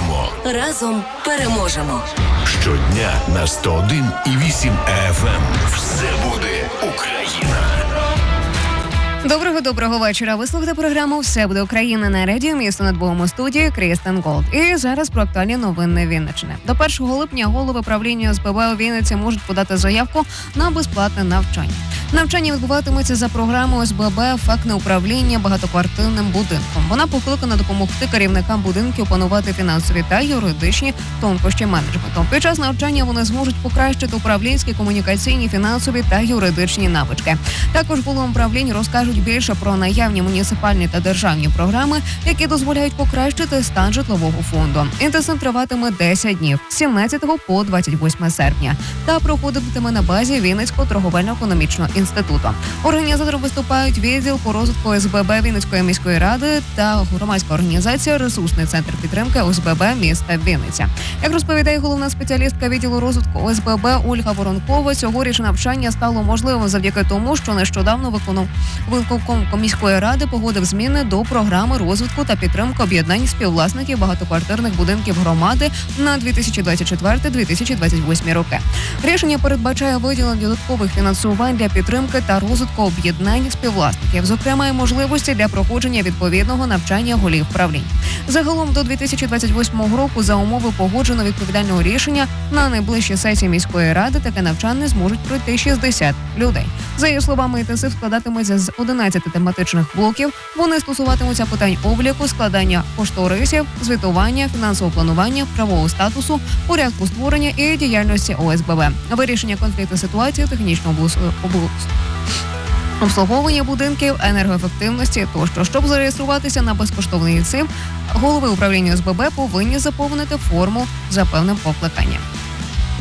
Разом переможемо. Щодня на 101,8 FM. Все буде Україна. Доброго вечора. Ви слухаєте програму «Все буде Україна» на радіо «Місто над Богом» у студії Крістен Голд. І зараз про актуальні новини Вінниччини. До 1 липня голови правління ОСББ у Вінниці можуть подати заявку на безплатне навчання. Навчання відбуватиметься за програмою ОСББ «Ефектне управління багатоквартирним будинком». Вона покликана допомогти керівникам будинків опанувати фінансові та юридичні тонкощі менеджменту. Під час навчання вони зможуть покращити управлінські, комунікаційні, фінансові та юридичні навички. Також головам правлінь розкажуть більше про наявні муніципальні та державні програми, які дозволяють покращити стан житлового фонду. Інтенсив триватиме 10 днів з 17 по 28 серпня та проходитиме на базі Вінницького торговельно-економічного інституту. Організатором виступають відділ по розвитку ОСББ Вінницької міської ради та громадська організація «Ресурсний центр підтримки ОСББ міста Вінниця». Як розповідає головна спеціалістка відділу розвитку ОСББ Ольга Воронкова, цьогоріч навчання стало можливим завдяки тому, що нещодавно виконком міської ради погодив зміни до програми розвитку та підтримки об'єднань співвласників багатоквартирних будинків громади на 2024-2028 роки. Рішення передбачає виділення додаткових фінансувань для підтримки та розвитку об'єднань співвласників, зокрема і можливості для проходження відповідного навчання голів правлінь. Загалом до 2028 року за умови погоджено відповідального рішення на найближчій сесії міської ради таке навчання зможуть пройти 60 людей. За її словами, інтенсив складатиметься з 11 тематичних блоків. Вони стосуватимуться питань обліку, складання кошторисів, звітування, фінансового планування, правового статусу, порядку створення і діяльності ОСББ, вирішення конфлікту ситуації, технічного обслуговування будинків, енергоефективності тощо. Щоб зареєструватися на безкоштовний ЦИМ, голови управління ОСББ повинні заповнити форму за певним покликанням.